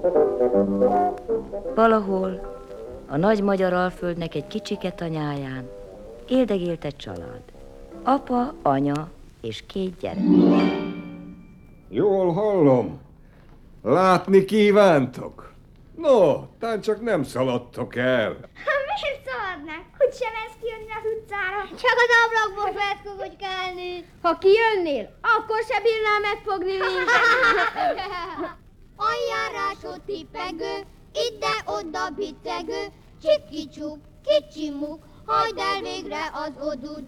Valahol a nagy magyar alföldnek egy kicsike tanyáján éldegélt egy család. Apa, anya és 2 gyerek. Jól hallom. Látni kívántok? No, tán csak nem szaladtok el. Miért szaladnánk? Hogy sem ezt kijönni az utcára? Csak az ablakból felszkogogykálni. Ha kijönnél, akkor se bírnál megfogni minket. Aljárásod tipegő, ide-oda bicegő, csiki-csuk, kicsi-muk, hagyd el végre az odud.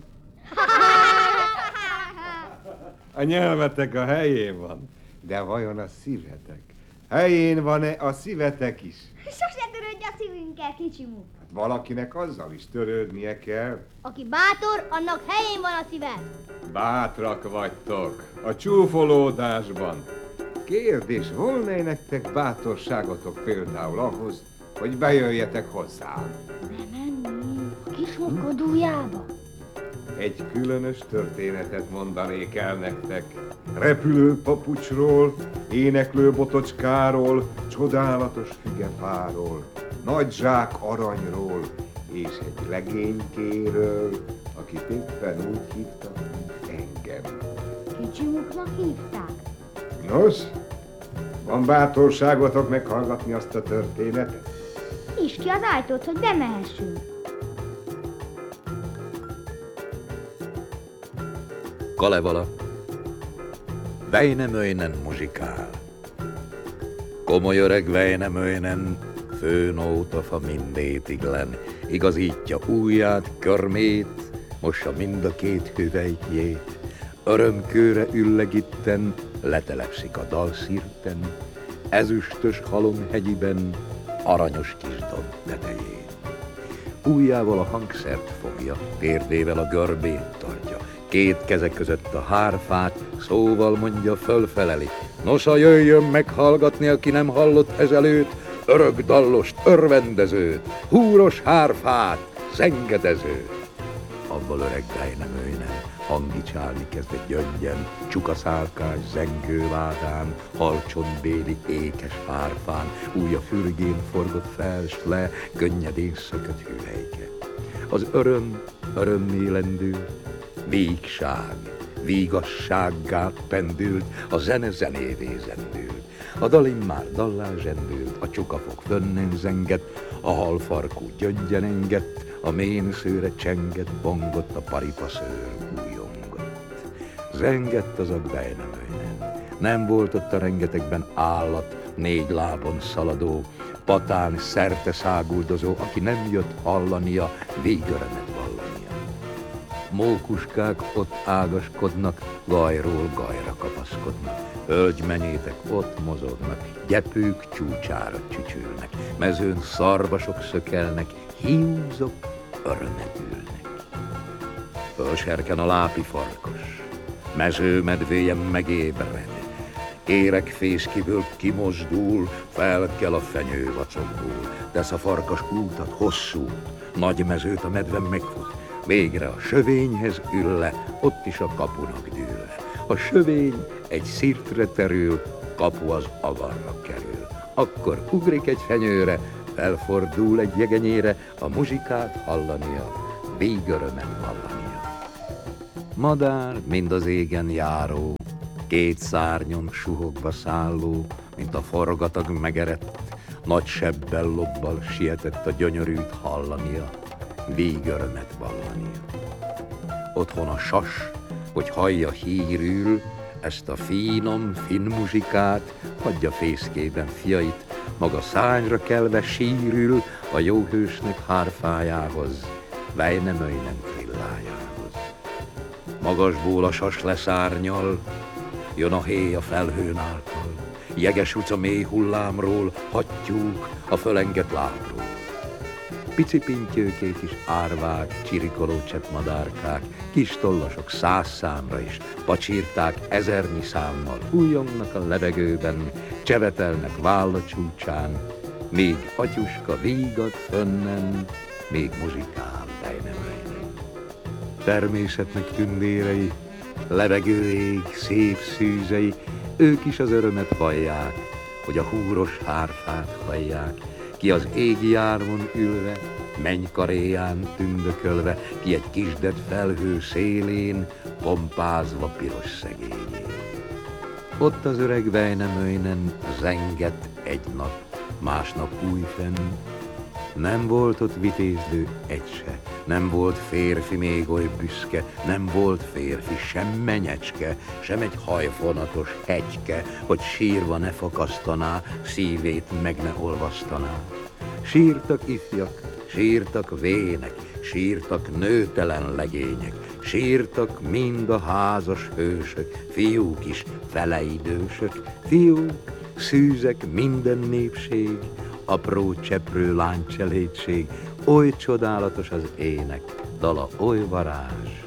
A nyelvetek a helyén van, de vajon a szívetek? Helyén van-e a szívetek is? Sose törődj a szívünkkel, kicsimú. Hát valakinek azzal is törődnie kell. Aki bátor, annak helyén van a szíve. Bátrak vagytok, a csúfolódásban. Kérdés, volna nektek bátorságotok például ahhoz, hogy bejöjjetek hozzám? Bemenni a kismokodójába? Egy különös történetet mondanék el nektek. Repülő papucsról, éneklő botocskáról, csodálatos fügefáról, nagy zsák aranyról, és egy legénykéről, akit éppen úgy hívtak, engem. Kicsimuknak hívták? Nos, van bátorságotok meghallgatni azt a történetet? Nyisd ki az ajtót, hogy bemehessünk. Kalevala. Väinämöinen muzsikál. Komoly öreg Väinämöinen főnótafa mindétiglen, igazítja ujját, körmét, mossa mind a 2 hüvelykjét, örömkőre üllegitten letelepszik a dalszirten, ezüstös halomhegyiben, aranyos kisdomb tetején. Ujjával a hangszert fogja, térdével a görbét tartja, 2 keze között a hárfát, szóval mondja, fölfeleli. Nosza, jöjjön meghallgatni, aki nem hallott ezelőtt, örök dallost, örvendezőt, húros hárfát, zengedezőt. Avval öreg Väinämöinen hangicsálni kezd egy gyöngyen, csukaszálkás zengővádán, halcsontbéli ékes hárfán, ujja fürgén forgott fel, s le, könnyedén szökött hüvelyke. Az öröm örömmé lendült, vígság vígassággá pendült, a zene zenévé zendült. A dal immár dallá zsendült, a csukafog fönnen zengett, a halfarkú gyöngyen engett, a ménszőre csengett, bongott, a paripaszőr újongott. Zengett az a Väinämöinen, nem volt ott a rengetegben állat, 4 lábon szaladó, patán szerte száguldozó, aki nem jött hallania, végörömet vallania. Mókuskák ott ágaskodnak, gajról gajra kapaszkodnak, hölgymenyétek ott mozognak, gyepők csúcsára csücsülnek, mezőn szarvasok szökelnek, hiúzok örömet ülnek. Fölserken a lápi farkas, mezőmedvéje megébred, érekfészkiből kimozdul, felkel a fenyővacokból, tesz a farkas útat hosszút, nagy mezőt a medve megfut, végre a sövényhez ül le, ott is a kapunak dől le. A sövény egy szirtre terül, kapu az avarra kerül. Akkor ugrik egy fenyőre, felfordul egy jegenyére, a muzsikát hallania, végörömet vallania. Madár, mind az égen járó, 2 szárnyon suhogva szálló, mint a forgatag megerett, nagy sebbel lobbal sietett a gyönyörűt hallania, végörömet vallania. Otthon a sas, hogy hallja hírül, ezt a finom, finn muzsikát, hagyja fészkében fiait, maga szányra kelve sírül a jó hősnek hárfájához, Väinämöinen trillájához. Magasból a sas leszárnyal, jön a héj a felhőn által, jeges utca mély hullámról, hattyúk a fölengett lábról. Pici pintyőkék is árvák, csirikoló cseppmadárkák, kis tollasok 100 számra is, pacsírták 1000-nyi számmal, újongnak a levegőben, csevetelnek válla csúcsán, még atyuska vígad fönnen, még muzsikál Väinämöinen. Természetnek tündérei, levegő ég, szép szűzei, ők is az örömet vallják, hogy a húros hárfát hallják, ki az égi árvon ülve, mennykaréján tündökölve, ki egy kisdet felhő szélén, pompázva piros szegényén. Ott az öreg Väinämöinen zengett egy nap, másnap újfenn. Nem volt ott vitézdő egy se, nem volt férfi még oly büszke, nem volt férfi sem menyecske, sem egy hajfonatos hegyke, hogy sírva ne fakasztaná, szívét meg ne olvasztaná. Sírtak ifjak, sírtak vének, sírtak nőtelen legények, sírtak mind a házas hősök, fiúk is feleidősök, fiúk, szűzek minden népség, apró cseprő lánycselédség, oly csodálatos az ének, dala oly varázs,